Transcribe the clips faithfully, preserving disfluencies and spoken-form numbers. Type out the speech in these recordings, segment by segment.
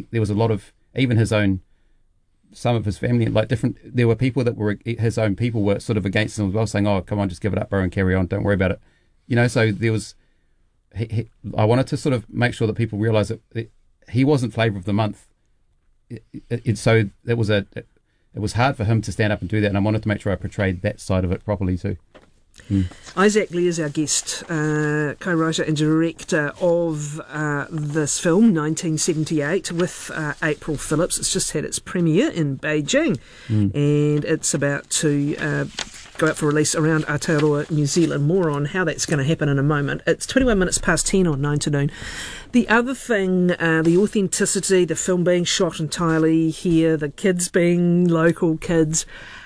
he, there was a lot of, even his own, some of his family, like different, there were people that were, his own people were sort of against him as well, saying, oh, come on, just give it up, bro, and carry on, don't worry about it. You know, so there was, he, he, I wanted to sort of make sure that people realise that it, he wasn't flavour of the month. It, it, it, so it was a, it, it was hard for him to stand up and do that, and I wanted to make sure I portrayed that side of it properly too. Mm. Isaac Lee is our guest, uh, co-writer and director of uh, this film, nineteen seventy-eight, with uh, April Phillips. It's just had its premiere in Beijing, mm. and it's about to uh, go out for release around Aotearoa, New Zealand. More on how that's going to happen in a moment. It's twenty-one minutes past ten on Nine to Noon. The other thing, uh, the authenticity, the film being shot entirely here, the kids being local kids,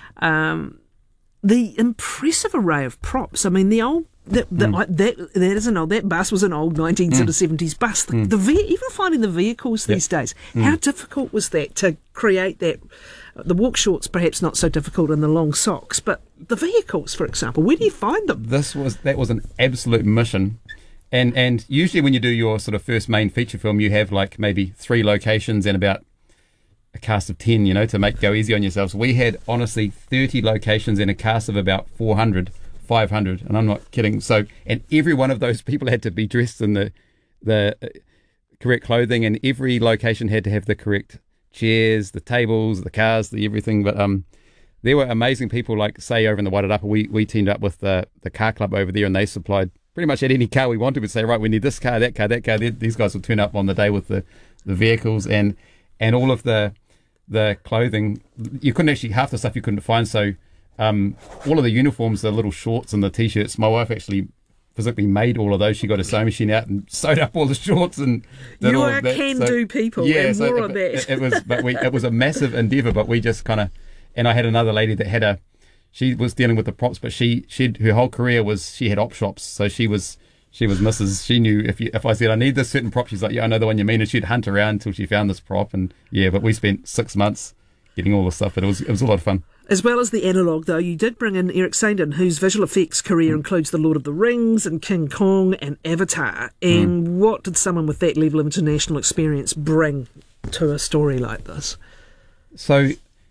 um, the impressive array of props. I mean, the old that that, mm. I, that that is an old that bus was an old nineteen seventies bus. The, mm. the ve- even finding the vehicles these yep. days, mm. how difficult was that to create that? The walk shorts perhaps not so difficult, and the long socks, but the vehicles, for example, where do you find them? This was that was an absolute mission. And and usually when you do your sort of first main feature film, you have like maybe three locations and about a cast of ten, you know, to make go easy on yourselves. We had honestly thirty locations and a cast of about four hundred, five hundred, and I'm not kidding. So, and every one of those people had to be dressed in the the correct clothing, and every location had to have the correct chairs, the tables, the cars, the everything. But um, there were amazing people, like say over in the Wairarapa, we we teamed up with the the car club over there, and they supplied pretty much at any car we wanted. We'd say, right, we need this car, that car, that car. These guys would turn up on the day with the, the vehicles and and all of the the clothing. You couldn't actually, half the stuff you couldn't find. So um, all of the uniforms, the little shorts and the T-shirts, my wife actually physically made all of those. She got a sewing machine out and sewed up all the shorts. And did you all are of that. can-do so, people, yeah, and so more it, on that. It, it, was, but we, it was a massive endeavour, but we just kind of, and I had another lady that had a, she was dealing with the props, but she, she her whole career was, she had op shops. So she was, She was Missus She knew if you, if I said I need this certain prop, she's like, yeah, I know the one you mean, and she'd hunt around until she found this prop. And yeah, but we spent six months getting all this stuff, but it was it was a lot of fun. As well as the analogue, though, you did bring in Eric Saindon, whose visual effects career mm. includes The Lord of the Rings and King Kong and Avatar. And mm. what did someone with that level of international experience bring to a story like this? So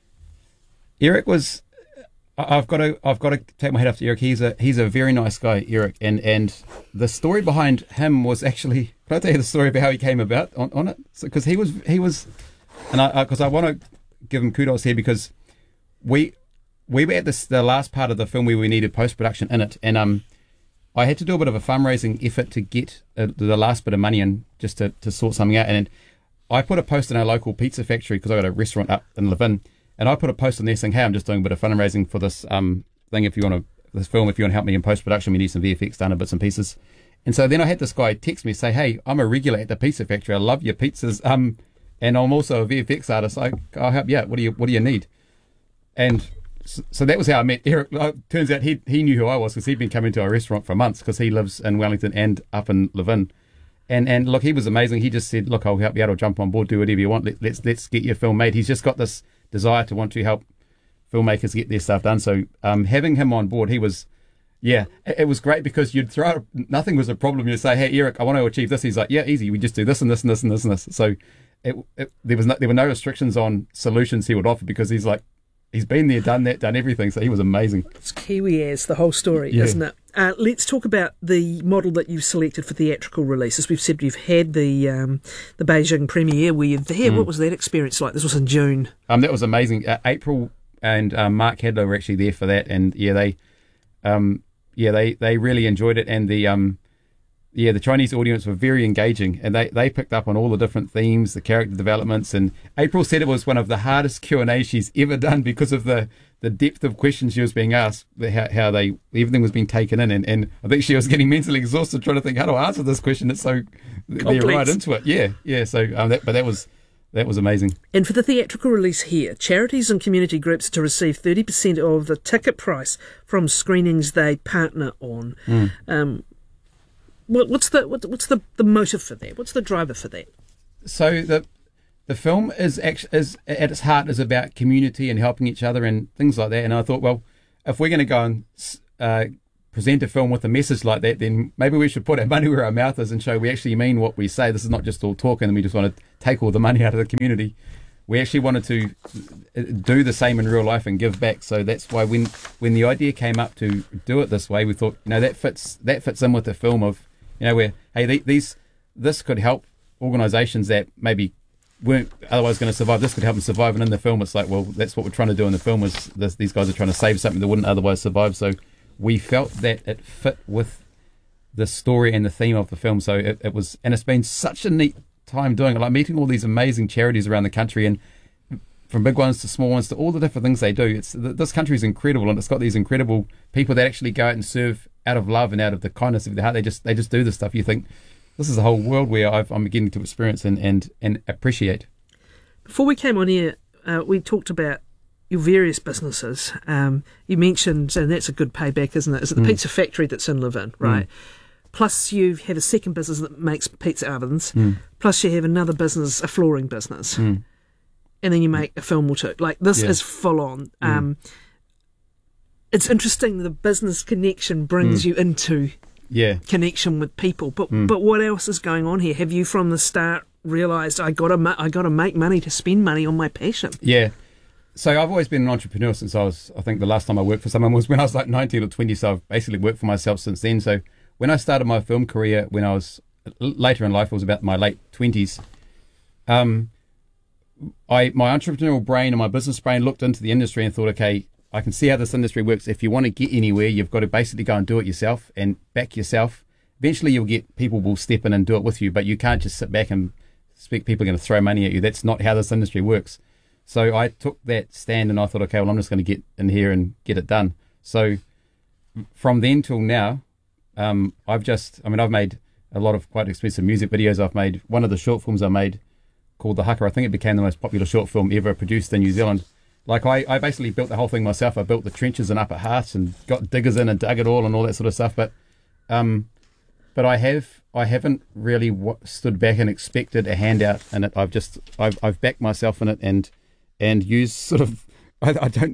Eric was. I've got to I've got to take my head off to Eric. He's a he's a very nice guy, Eric, and and the story behind him was actually. Can I tell you the story about how he came about on, on it? Because so, he was he was, and I because I, I want to give him kudos here because we we were at this the last part of the film where we needed post production in it, and um I had to do a bit of a fundraising effort to get uh, the last bit of money in just to to sort something out, and I put a post in our local pizza factory because I got a restaurant up in Levin. And I put a post on there saying, hey, I'm just doing a bit of fundraising for this um, thing. If you want to, this film, if you want to help me in post-production, we need some V F X done in bits and pieces. And so then I had this guy text me, say, hey, I'm a regular at the pizza factory. I love your pizzas. Um, and I'm also a V F X artist. I, I'll help you out. What do you, what do you need? And so, so that was how I met Eric. Uh, turns out he he knew who I was because he'd been coming to our restaurant for months because he lives in Wellington and up in Levin. And and look, he was amazing. He just said, look, I'll help you out. I'll jump on board, do whatever you want. Let, let's let's get your film made. He's just got this desire to want to help filmmakers get their stuff done. So um, having him on board, he was, yeah, it, it was great because you'd throw, nothing was a problem. You'd say, hey, Eric, I want to achieve this. He's like, yeah, easy. We just do this and this and this and this and this. So it, it, there was no, there were no restrictions on solutions he would offer because he's like, he's been there, done that, done everything. So he was amazing. It's Kiwi as the whole story, yeah. Isn't it? Uh, let's talk about the model that you've selected for theatrical release. As we've said, you've had the um, the Beijing premiere where you're there. Mm. What was that experience like? This was in June. Um, that was amazing. Uh, April and um, Mark Hadler were actually there for that, and yeah, they, um, yeah, they, they really enjoyed it, and the um, yeah, the Chinese audience were very engaging, and they, they picked up on all the different themes, the character developments, and April said it was one of the hardest Q and A's she's ever done because of the, the depth of questions she was being asked, how, how they everything was being taken in, and, and I think she was getting mentally exhausted trying to think how to answer this question. It's so complex. They're right into it, yeah, yeah. So, um, that, but that was that was amazing. And for the theatrical release here, charities and community groups are to receive thirty percent of the ticket price from screenings they partner on. Mm. Um, What's the what's the, the motive for that? What's the driver for that? So the the film is actually is at its heart is about community and helping each other and things like that. And I thought, well, if we're going to go and uh, present a film with a message like that, then maybe we should put our money where our mouth is and show we actually mean what we say. This is not just all talk and we just want to take all the money out of the community. We actually wanted to do the same in real life and give back. So that's why when when the idea came up to do it this way, we thought, you know, that fits that fits in with the film of, you know, where, hey, these this could help organisations that maybe weren't otherwise going to survive. This could help them survive. And in the film, it's like, well, that's what we're trying to do in the film is this, these guys are trying to save something that wouldn't otherwise survive. So we felt that it fit with the story and the theme of the film. So it, it was, and it's been such a neat time doing it, like meeting all these amazing charities around the country, and from big ones to small ones to all the different things they do. It's this country is incredible, and it's got these incredible people that actually go out and serve out of love and out of the kindness of their heart. They just they just do this stuff. You think this is a whole world where I've, I'm beginning to experience and, and, and appreciate. Before we came on here, uh, we talked about your various businesses. Um, you mentioned, and that's a good payback, isn't it? Is it the mm. pizza factory that's in Levin, right? Mm. Plus you have a second business that makes pizza ovens. Mm. Plus you have another business, a flooring business. Mm. And then you make a film or two. Like, this yeah. is full on. Um, mm. It's interesting the business connection brings mm. you into yeah. connection with people. But mm. but what else is going on here? Have you from the start realised I gotta ma- I gotta make money to spend money on my passion? Yeah. So I've always been an entrepreneur since I was, I think the last time I worked for someone was when I was like nineteen or twenty. So I've basically worked for myself since then. So when I started my film career, when I was later in life, it was about my late twenties. Um, I my entrepreneurial brain and my business brain looked into the industry and thought, okay, I can see how this industry works. If you want to get anywhere, you've got to basically go and do it yourself and back yourself. Eventually, you'll get people will step in and do it with you, but you can't just sit back and expect people are going to throw money at you. That's not how this industry works. So I took that stand and I thought, okay, well, I'm just going to get in here and get it done. So from then till now, um, I've just, I mean, I've made a lot of quite expensive music videos. I've made one of the short films I made called The Haka. I think it became the most popular short film ever produced in New Zealand. Like I, I basically built the whole thing myself. I built the trenches in Upper Hearts and got diggers in and dug it all and all that sort of stuff. But, um, but I have, I haven't really w- stood back and expected a handout in it. I've just, I've, I've backed myself in it and, and used sort of, I, I don't,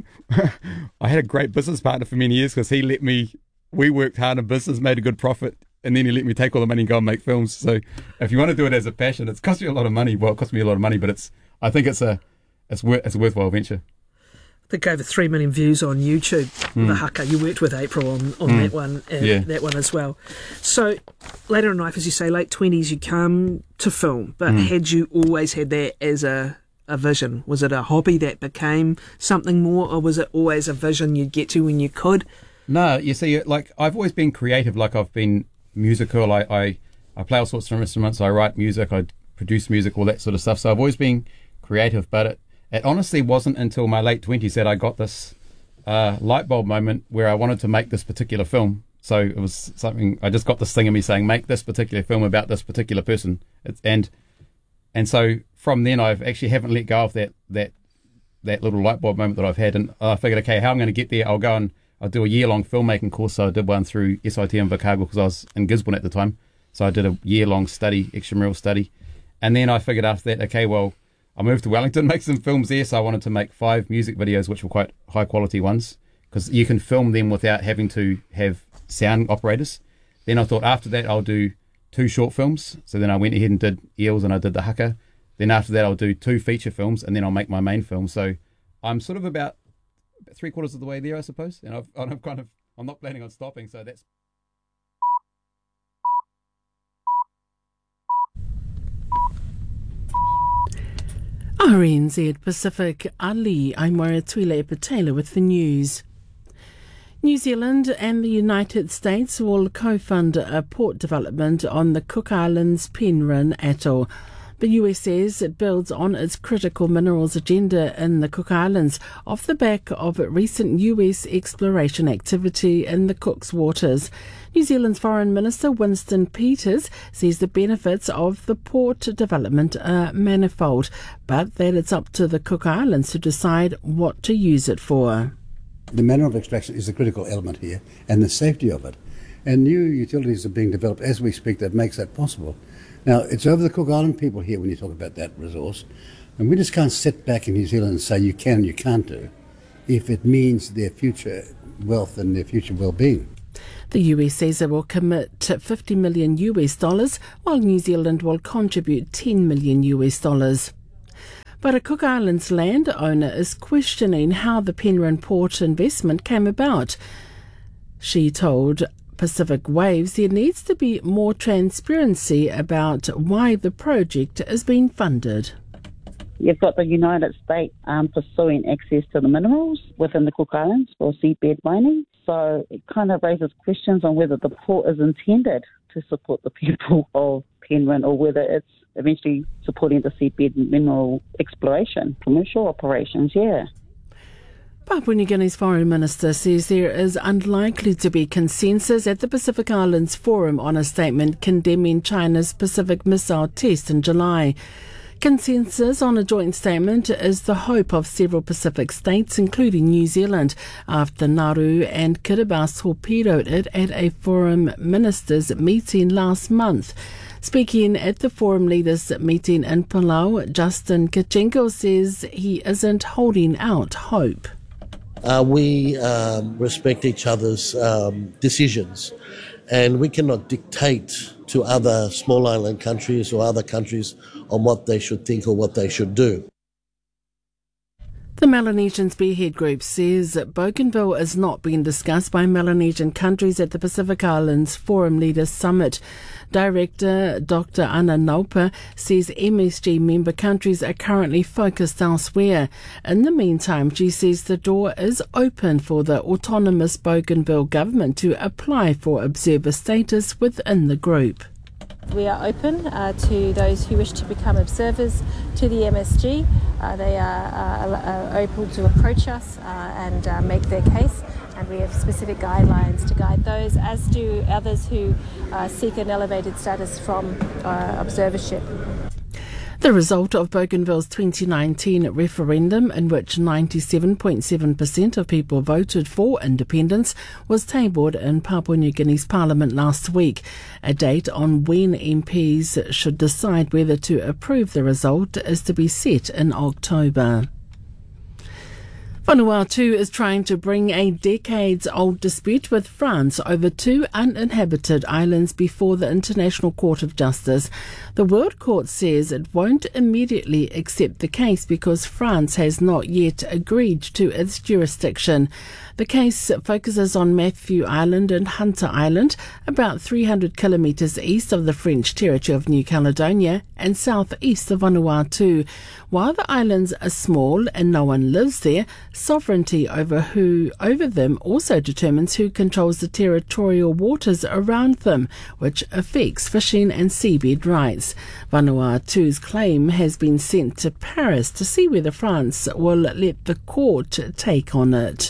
I had a great business partner for many years because he let me, we worked hard in business, made a good profit, and then he let me take all the money and go and make films. So if you want to do it as a passion, it's cost you a lot of money. Well, it cost me a lot of money, but it's, I think it's a, it's, wor- it's a worthwhile venture. I think over three million views on YouTube. Mm. The Haka, you worked with April on, on mm. that one, uh, yeah. that one as well. So later in life, as you say, late twenties, you come to film. But mm. had you always had that as a a vision? Was it a hobby that became something more, or was it always a vision you'd get to when you could? No, you see, like I've always been creative. Like I've been musical. I I, I play all sorts of instruments. I write music. I produce music, all that sort of stuff. So I've always been creative, but it. It honestly wasn't until my late twenties that I got this uh, light bulb moment where I wanted to make this particular film. So it was something, I just got this thing in me saying, make this particular film about this particular person. It's, and and so from then I've actually haven't let go of that that that little light bulb moment that I've had. And I figured, okay, how I'm going to get there, I'll go and I'll do a year-long filmmaking course. So I did one through S I T in Invercargill because I was in Gisborne at the time. So I did a year-long study, extramural study. And then I figured after that, okay, well, I moved to Wellington, make some films there, so I wanted to make five music videos, which were quite high-quality ones, because you can film them without having to have sound operators. Then I thought after that I'll do two short films, so then I went ahead and did Eels and I did The Haka. Then after that I'll do two feature films, and then I'll make my main film. So I'm sort of about three quarters of the way there, I suppose, and I've, I'm kind of, I'm not planning on stopping, so that's... R N Z Pacific Ali, I'm Waratwile Patela with the news. New Zealand and the United States will co-fund a port development on the Cook Islands Penrhyn Atoll. The U S says it builds on its critical minerals agenda in the Cook Islands off the back of recent U S exploration activity in the Cook's waters. New Zealand's Foreign Minister Winston Peters says the benefits of the port development are manifold, but that it's up to the Cook Islands to decide what to use it for. The mineral extraction is the critical element here, and the safety of it. And new utilities are being developed as we speak that makes that possible. Now, it's over the Cook Island people here when you talk about that resource, and we just can't sit back in New Zealand and say you can and you can't do if it means their future wealth and their future well-being. The U S says it will commit fifty million U S dollars, while New Zealand will contribute ten million U S dollars. But a Cook Islands landowner is questioning how the Penryn Port investment came about. She told Pacific Waves there needs to be more transparency about why the project is being funded. You've got the United States um, pursuing access to the minerals within the Cook Islands for seabed mining. So it kind of raises questions on whether the port is intended to support the people of Penryn or whether it's eventually supporting the seabed mineral exploration, commercial operations, yeah. Papua New Guinea's Foreign Minister says there is unlikely to be consensus at the Pacific Islands Forum on a statement condemning China's Pacific missile test in July. Consensus on a joint statement is the hope of several Pacific states, including New Zealand, after Nauru and Kiribati torpedoed it at a Forum Ministers meeting last month. Speaking at the Forum Leaders meeting in Palau, Justin Kachenko says he isn't holding out hope. Uh, we um, respect each other's um, decisions, and we cannot dictate to other small island countries or other countries on what they should think or what they should do. The Melanesian Spearhead Group says that Bougainville is not being discussed by Melanesian countries at the Pacific Islands Forum Leaders Summit. Director Doctor Ana Naupa says M S G member countries are currently focused elsewhere. In the meantime, she says the door is open for the autonomous Bougainville government to apply for observer status within the group. We are open uh, to those who wish to become observers to the M S G. Uh, they are, uh, are able to approach us uh, and uh, make their case, and we have specific guidelines to guide those, as do others who uh, seek an elevated status from uh, observership. The result of Bougainville's twenty nineteen referendum, in which ninety-seven point seven percent of people voted for independence, was tabled in Papua New Guinea's parliament last week. A date on when M Ps should decide whether to approve the result is to be set in October. Vanuatu is trying to bring a decades-old dispute with France over two uninhabited islands before the International Court of Justice. The World Court says it won't immediately accept the case because France has not yet agreed to its jurisdiction. The case focuses on Matthew Island and Hunter Island, about three hundred kilometres east of the French territory of New Caledonia and southeast of Vanuatu. While the islands are small and no one lives there, sovereignty over who over them also determines who controls the territorial waters around them, which affects fishing and seabed rights. Vanuatu's claim has been sent to Paris to see whether France will let the court take on it.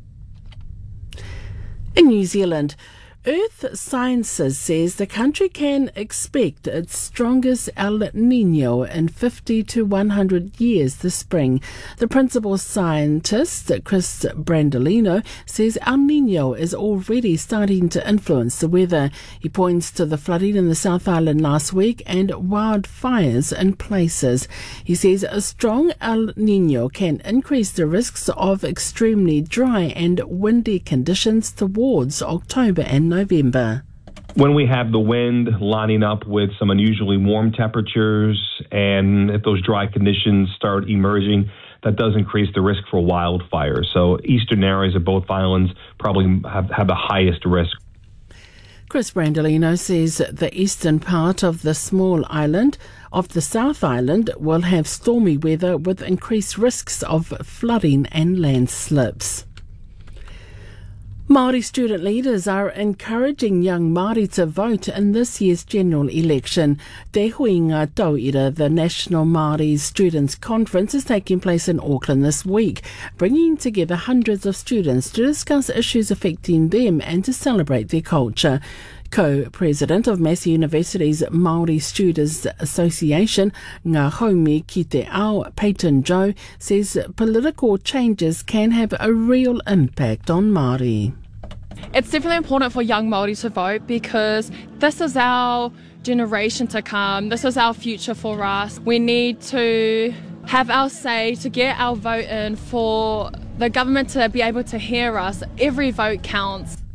In New Zealand, Earth Sciences says the country can expect its strongest El Niño in fifty to one hundred years this spring. The principal scientist, Chris Brandolino, says El Niño is already starting to influence the weather. He points to the flooding in the South Island last week and wildfires in places. He says a strong El Niño can increase the risks of extremely dry and windy conditions towards October and November. November. When we have the wind lining up with some unusually warm temperatures, and if those dry conditions start emerging, that does increase the risk for wildfires. So eastern areas of both islands probably have, have the highest risk. Chris Brandolino says the eastern part of the small island of the South Island will have stormy weather with increased risks of flooding and landslips. Māori student leaders are encouraging young Māori to vote in this year's general election. Te Hui Ngā Tauira, the National Māori Students' Conference, is taking place in Auckland this week, bringing together hundreds of students to discuss issues affecting them and to celebrate their culture. Co-President of Massey University's Māori Students Association, Ngā Haumi Ki Te Ao, Peyton Joe, says political changes can have a real impact on Māori. It's definitely important for young Māori to vote because this is our generation to come. This is our future for us. We need to have our say, to get our vote in, for the government to be able to hear us. Every vote counts.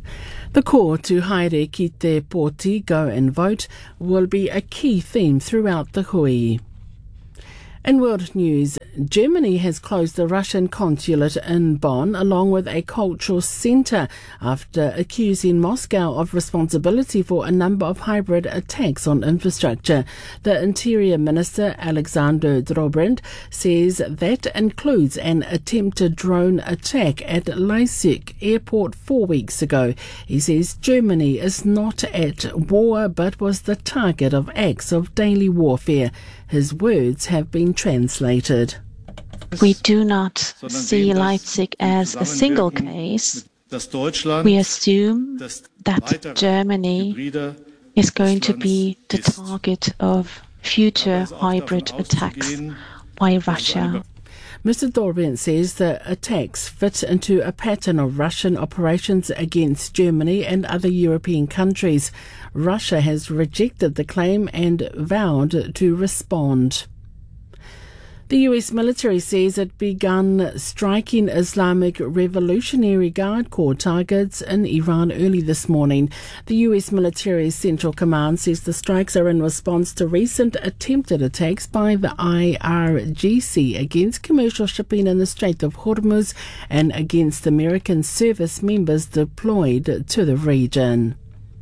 The call to haere ki te pōti, go and vote, will be a key theme throughout the hui. In world news, Germany has closed the Russian consulate in Bonn along with a cultural centre after accusing Moscow of responsibility for a number of hybrid attacks on infrastructure. The Interior Minister, Alexander Dobrindt, says that includes an attempted drone attack at Leipzig airport four weeks ago. He says Germany is not at war but was the target of acts of daily warfare. His words have been translated. We do not see Leipzig as a single case. We assume that Germany is going to be the target of future hybrid attacks by Russia. Mister Dobrindt says the attacks fit into a pattern of Russian operations against Germany and other European countries. Russia has rejected the claim and vowed to respond. The U S military says it began striking Islamic Revolutionary Guard Corps targets in Iran early this morning. The U S military's Central Command says the strikes are in response to recent attempted attacks by the I R G C against commercial shipping in the Strait of Hormuz and against American service members deployed to the region.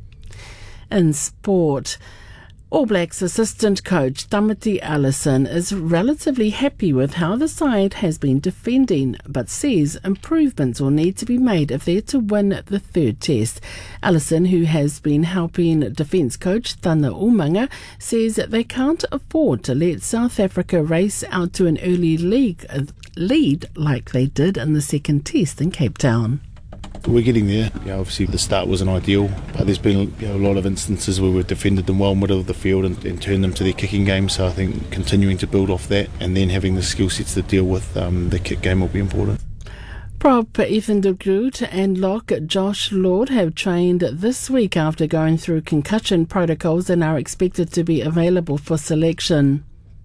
In sport, All Blacks assistant coach Tamati Allison is relatively happy with how the side has been defending, but says improvements will need to be made if they're to win the third test. Allison, who has been helping defence coach Tana Umanga, says that they can't afford to let South Africa race out to an early league, lead like they did in the second test in Cape Town. We're getting there. You know, obviously the start wasn't ideal, but there's been you know, a lot of instances where we've defended them well middle of the field and, and turned them to their kicking game. So I think continuing to build off that and then having the skill sets to deal with um, the kick game will be important. Prop Ethan de Groot and lock Josh Lord have trained this week after going through concussion protocols and are expected to be available for selection.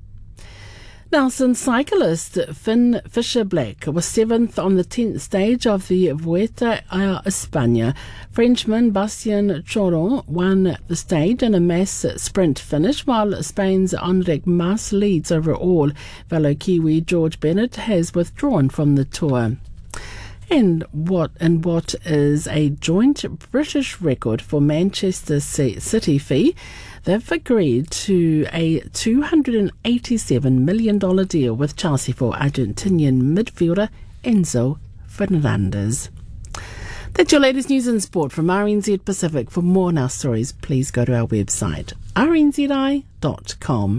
Nelson cyclist Finn Fisher-Black was seventh on the tenth stage of the Vuelta a España. Frenchman Bastien Choron won the stage in a mass sprint finish, while Spain's Enric Mas leads overall. Fellow Kiwi George Bennett has withdrawn from the Tour. And what and what is a joint British record for Manchester City fee? They've agreed to a two hundred eighty-seven million dollars deal with Chelsea for Argentinian midfielder Enzo Fernandez. That's your latest news and sport from R N Z Pacific. For more on our stories, please go to our website, r n z i dot com.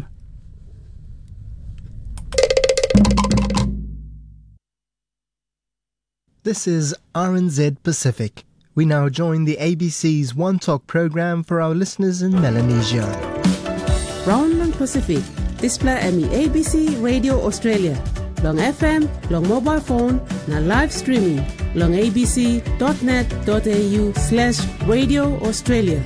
This is R N Z Pacific. We now join the A B C's One Talk program for our listeners in Melanesia. Round long Pacific, display emi A B C Radio Australia. Long F M, long mobile phone, na live streaming. Long a b c dot net dot a u slash radio Australia.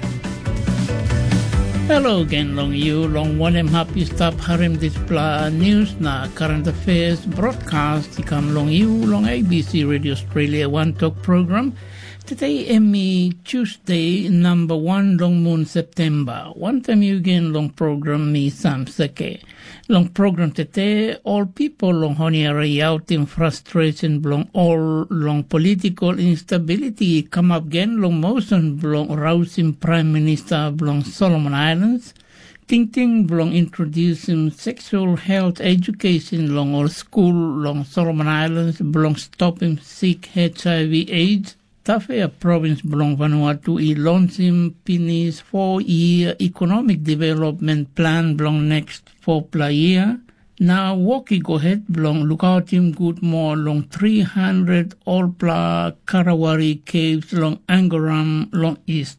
Hello again, long you, long one em happy stop harem display news na current affairs broadcast ikam long you, long A B C Radio Australia One Talk program. Today emi Tuesday number one long moon September. One time you again long program me Sam Seke. Long program today all people long honey are out in frustration long all long political instability come up again long motion long rousing Prime Minister long Solomon Islands. Ting Ting long introducing sexual health education long all school long Solomon Islands long stopping sick H I V AIDS. Tafea province belong Vanuatu i launching Pini's four-year economic development plan belong next four plus year. Now Woki go ahead belong lookout him good more long three hundred all pla Karawari caves long Angoram long east